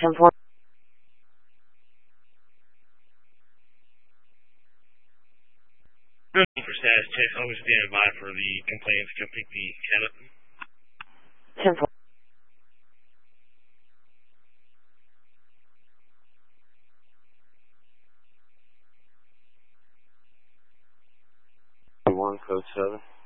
10-4. For status checks, I'm going to stand by for the complainant to come pick the head up. 10-4. One code 7.